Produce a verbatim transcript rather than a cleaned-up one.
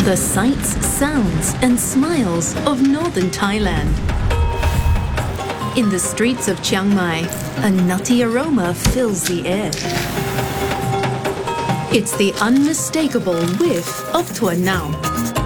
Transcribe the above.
The sights, sounds and smiles of northern Thailand. In the streets of Chiang Mai, a nutty aroma fills the air. It's the unmistakable whiff of Tuan Nao.